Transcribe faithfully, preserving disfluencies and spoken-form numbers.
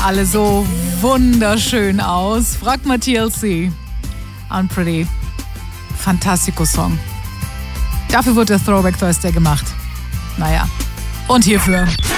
alle so wunderschön aus. Fragt mal T L C. Unpretty. Fantastico-Song. Dafür wird der Throwback Thursday gemacht. Naja. Und hierfür.